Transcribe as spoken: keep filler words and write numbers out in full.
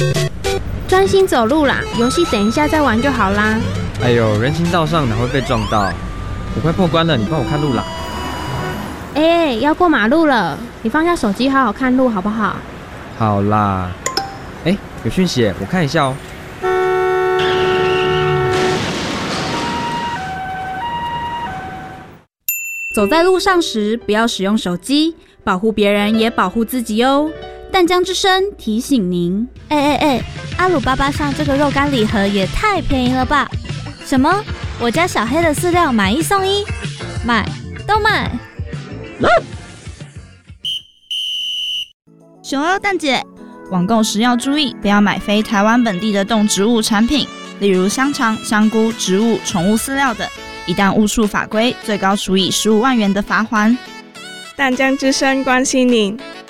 专心走路啦，游戏等一下再玩就好啦。 哎呦，人行道上哪会被撞到？我快破关了，你帮我看路啦。 哎、欸，要过马路了，你放下手机好好看路好不好？ 好啦。哎、欸，有讯息，我看一下哦。 走在路上时，不要使用手机，保护别人也保护自己哦。淡江之声提醒您： 哎哎哎，阿鲁巴巴上这个肉干礼盒也太便宜了吧！什么？我家小黑的饲料买一送一，买都买！ 熊优蛋姐，网购时要注意，不要买非台湾本地的动植物产品，例如香肠、香菇、植物、宠物饲料等。一旦误触法规，最高处以十五万元的罚锾。 淡江之声关心您，